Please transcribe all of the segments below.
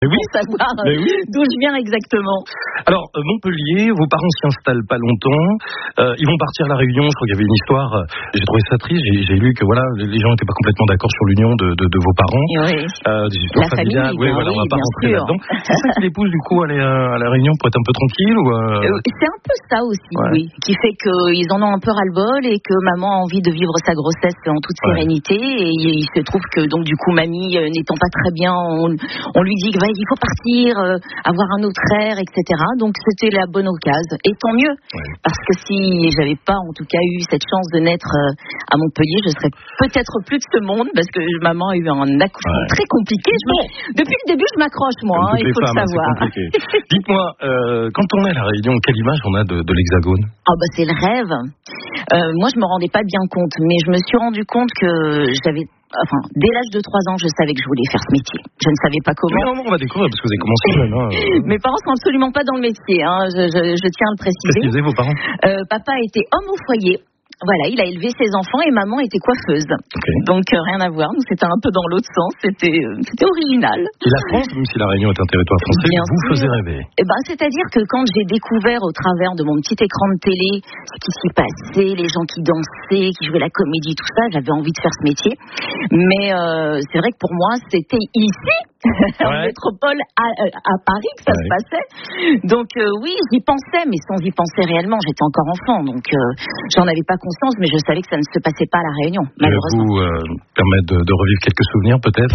Oui, pour savoir oui. d'où je viens exactement. Alors, Montpellier, vos parents s'y installent pas longtemps. Ils vont partir à La Réunion. Je crois qu'il y avait une histoire. J'ai trouvé ça triste. J'ai lu que voilà, les gens n'étaient pas complètement d'accord sur l'union de vos parents. Oui. Des histoires La familiales. famille, Voilà, on va pas rentrer sûr. là-dedans. C'est ça qui les pousse du coup à aller à La Réunion pour être un peu tranquille ou C'est un peu ça aussi, Ouais. oui, qui fait qu'ils en ont un peu ras-le-bol et que maman a envie de vivre sa grossesse en toute sérénité. Et il se trouve que donc du coup mamie n'étant pas très bien, on lui dit que il faut partir, avoir un autre air, etc. Donc c'était la bonne occasion. Et tant mieux, parce que si j'avais pas en tout cas eu cette chance de naître à Montpellier, je serais peut-être plus de ce monde, parce que maman a eu un accouchement très compliqué. Depuis le début, je m'accroche moi, il faut le savoir. Dites-moi, quand on est à La Réunion, quelle image on a de l'Hexagone? C'est le rêve. Moi, je me rendais pas bien compte, mais je me suis rendu compte que dès l'âge de 3 ans, je savais que je voulais faire ce métier. Je ne savais pas comment. Non, on va découvrir parce que vous avez commencé jeune. Mes parents sont absolument pas dans le métier, je tiens à le préciser. Qu'est-ce qu'ils faisaient vos parents? Papa était homme au foyer. Voilà, il a élevé ses enfants et maman était coiffeuse. Donc rien à voir, nous c'était un peu dans l'autre sens, c'était original. Et la France, même si La Réunion est un territoire français, vous faisait rêver? C'est-à-dire que quand j'ai découvert au travers de mon petit écran de télé ce qui s'y passait, les gens qui dansaient, qui jouaient la comédie, tout ça, j'avais envie de faire ce métier. Mais c'est vrai que pour moi, c'était ici, en métropole, à Paris, que ça se passait. Donc oui, j'y pensais, mais sans y penser réellement, j'étais encore enfant, donc j'en avais pas conscience, mais je savais que ça ne se passait pas à La Réunion, malheureusement. Je vais vous permettre de revivre quelques souvenirs, peut-être.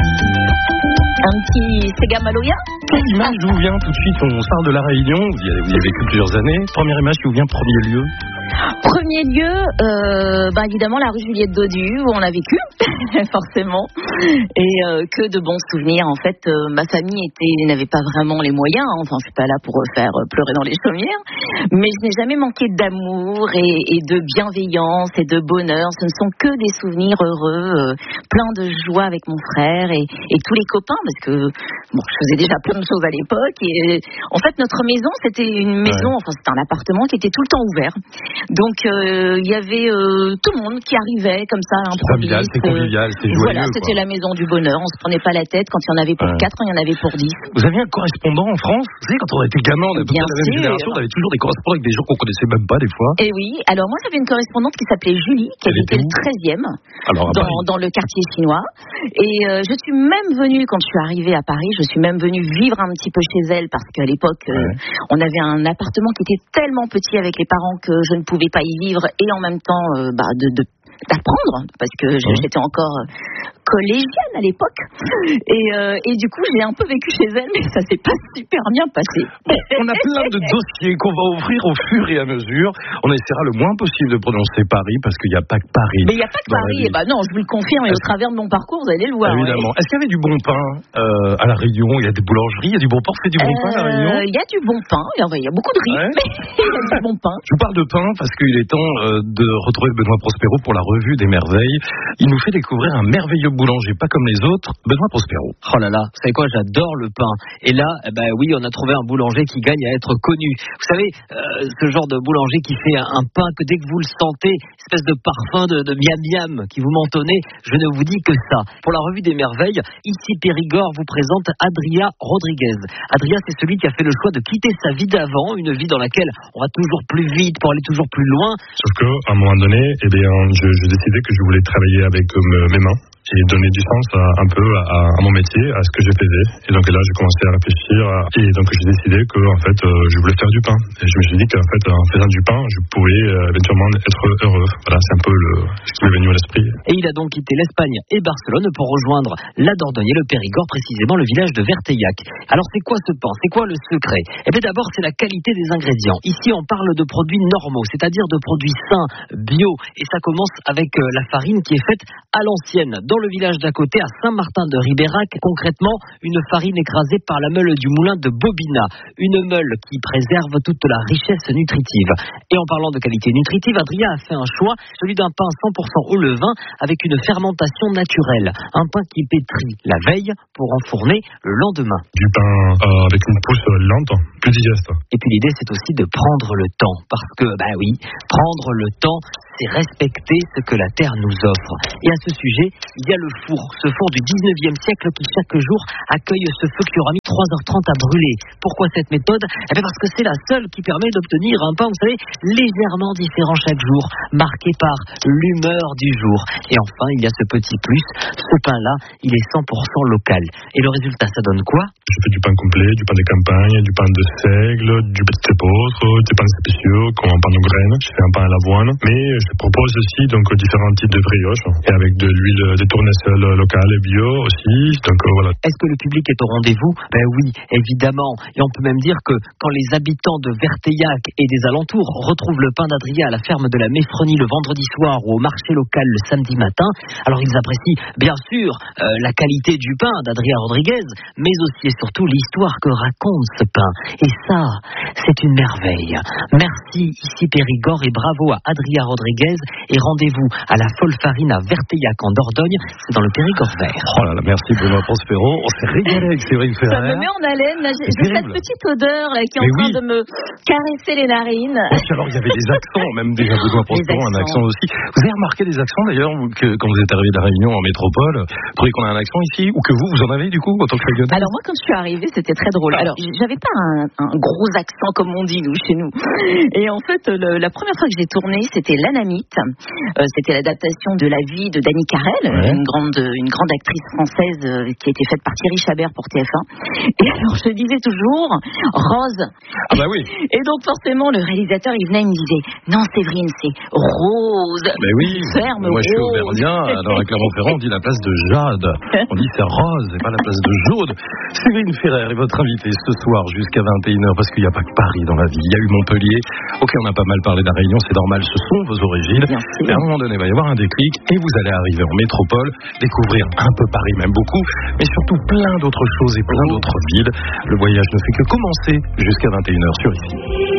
Un petit Sega Maloya. Quelle image vous vient tout de suite? On parle de La Réunion, vous y avez vécu plusieurs années. Première image qui vous vient, premier lieu? Premier lieu, évidemment la rue Juliette Dodu où on a vécu, forcément, et que de bons souvenirs. En fait, ma famille n'avait pas vraiment les moyens, je suis pas là pour faire pleurer dans les chaumières, mais je n'ai jamais manqué d'amour et de bienveillance et de bonheur. Ce ne sont que des souvenirs heureux, plein de joie avec mon frère et tous les copains, parce que je faisais déjà plein de choses à l'époque. Et en fait, notre maison, c'était une maison, c'était un appartement qui était tout le temps ouvert. Donc il y avait tout le monde qui arrivait comme ça à l'improviste. C'est convivial, c'est joyeux. Voilà, c'était la maison du bonheur. On se prenait pas la tête quand il y en avait pour 4, il y en avait pour 10. Vous aviez un correspondant en France? Vous savez, quand on était gamin, on avait la même génération, on avait toujours des correspondants avec des gens qu'on connaissait même pas des fois. Et oui, alors moi j'avais une correspondante qui s'appelait Julie, qui habitait le 13e, dans le quartier chinois. Et je suis même venue, quand je suis arrivée à Paris, je suis même venue vivre un petit peu chez elle, parce qu'à l'époque, on avait un appartement qui était tellement petit avec les parents que je ne pouvais pas y vivre, et en même temps d'apprendre, parce que j'étais encore collégienne à l'époque, et du coup j'ai un peu vécu chez elle, mais ça s'est pas super bien passé. On a plein de dossiers qu'on va ouvrir au fur et à mesure. On essaiera le moins possible de prononcer Paris, parce qu'il n'y a pas que Paris. Mais il n'y a pas que Paris, non, je vous le confirme, et au travers de mon parcours vous allez le voir. Évidemment. Est-ce qu'il y avait du bon pain à La Réunion? Il y a des boulangeries, il y a du bon pain. On fait du bon pain à La Réunion? Il y a du bon pain, il y a beaucoup de riz, mais il y a du bon pain. Je vous parle de pain parce qu'il est temps de retrouver Benoît Prospero pour la revue des merveilles. Il nous fait découvrir un merveilleux boulanger, pas comme les autres, Benoît Prospero. Oh là là, vous savez quoi, j'adore le pain. Et là, oui, on a trouvé un boulanger qui gagne à être connu. Vous savez, ce genre de boulanger qui fait un pain que dès que vous le sentez, espèce de parfum de miam-miam qui vous mentonnez, je ne vous dis que ça. Pour la revue des merveilles, ici Périgord vous présente Adria Rodriguez. Adria, c'est celui qui a fait le choix de quitter sa vie d'avant, une vie dans laquelle on va toujours plus vite pour aller toujours plus loin. Sauf qu'à un moment donné, je décidais que je voulais travailler avec mes mains. et donner du sens un peu à mon métier, à ce que je faisais. Et donc là, j'ai commencé à réfléchir et donc j'ai décidé que en fait, je voulais faire du pain. Et je me suis dit qu'en fait, en faisant du pain, je pouvais éventuellement être heureux. Voilà, c'est un peu ce qui m'est venu à l'esprit. Et il a donc quitté l'Espagne et Barcelone pour rejoindre la Dordogne et le Périgord, précisément le village de Verteillac. Alors c'est quoi ce pain? C'est quoi le secret? Eh bien d'abord, c'est la qualité des ingrédients. Ici, on parle de produits normaux, c'est-à-dire de produits sains, bio. Et ça commence avec la farine qui est faite à l'ancienne. Dans le village d'à côté, à Saint-Martin-de-Ribérac, concrètement, une farine écrasée par la meule du moulin de Bobina. Une meule qui préserve toute la richesse nutritive. Et en parlant de qualité nutritive, Adria a fait un choix, celui d'un pain 100% au levain avec une fermentation naturelle. Un pain qui pétrit la veille pour enfourner le lendemain. Du pain avec une pousse lente, plus digeste. Et puis l'idée, c'est aussi de prendre le temps. Parce que, prendre le temps, c'est respecter ce que la terre nous offre. Et à ce sujet, il y a le four, ce four du 19e siècle qui chaque jour accueille ce feu qui aura mis 3h30 à brûler. Pourquoi cette méthode? Parce que c'est la seule qui permet d'obtenir un pain, vous savez, légèrement différent chaque jour, marqué par l'humeur du jour. Et enfin, il y a ce petit plus, ce pain-là, il est 100% local. Et le résultat, ça donne quoi? Je fais du pain complet, du pain de campagne, du pain de seigle, du petit épeautre, des pains spéciaux, comme un pain de graines. Je fais un pain à l'avoine. Mais je propose aussi donc différents types de brioches et avec de l'huile de tournesol locale et bio aussi. Donc voilà. Est-ce que le public est au rendez-vous? Ben oui, évidemment. Et on peut même dire que quand les habitants de Verteillac et des alentours retrouvent le pain d'Adria à la ferme de la Méfronie le vendredi soir ou au marché local le samedi matin, alors ils apprécient bien sûr la qualité du pain d'Adria Rodriguez, mais aussi et surtout l'histoire que raconte ce pain. Et ça, c'est une merveille. Merci ici Périgord et bravo à Adria Rodriguez et rendez-vous à la Folle Farine à Verteillac en Dordogne, c'est dans le Périgord vert. Oh là là, merci Benoît Prospero. On s'est régalé avec Séverine Ferrer. Ça me met en haleine. J'ai cette petite odeur là, qui est en train de me caresser les narines. Et puis alors, il y avait des accents, même déjà Benoît Prospero, un accent aussi. Vous avez remarqué des accents d'ailleurs, quand vous êtes arrivé de la Réunion en métropole, vous trouvez qu'on a un accent ici, ou que vous en avez du coup, en tant que régionnaise? Alors moi, quand je suis arrivée, c'était très drôle. Alors, j'avais pas un gros accent comme on dit, nous, chez nous. Et en fait, la première fois que j'ai tourné, c'était L'Anamite. C'était l'adaptation de la vie de Dany Carrel, une grande actrice française qui a été faite par Thierry Chabert pour TF1. Et alors, je disais toujours Rose. Ah bah oui. Et donc, forcément, le réalisateur, il venait et me disait non, Séverine, c'est Rose. Mais oui. Ferme moi, Rose. Je suis auvergnat. Alors, à Clermont-Ferrand, on dit la place de Jade. On dit c'est Rose et pas la place de Jaude. Séverine Ferrer est votre invitée ce soir jusqu'à 21h parce qu'il n'y a pas que Paris dans la vie. Il y a eu Montpellier. Ok, on a pas mal parlé de la Réunion, c'est normal, ce sont vos origines. Mais à un moment donné, il va y avoir un déclic et vous allez arriver en métropole, découvrir un peu Paris, même beaucoup, mais surtout plein d'autres choses et plein d'autres villes. Le voyage ne fait que commencer jusqu'à 21h sur ici.